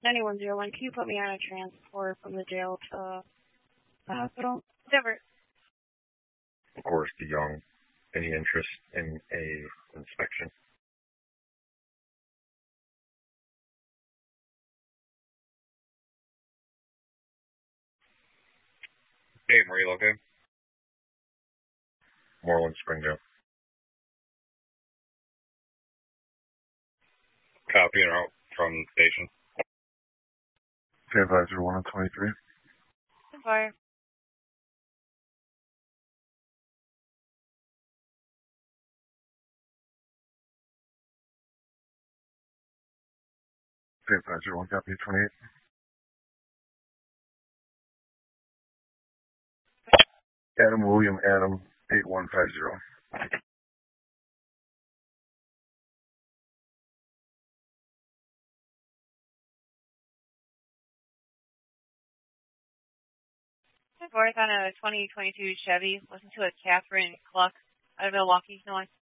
9101, can you put me on a transport from the jail to the hospital? Never. Of course, DeYoung. Any interest in a inspection? Hey, where are you located? Moreland, Springdale. Copy and out from the station. Advisor 1 on 23. Fire. Advisor 1, copy 28. Adam William Adam 8150. Forth on a 2022 Chevy. Listen to a Catherine Cluck out of Milwaukee, Illinois.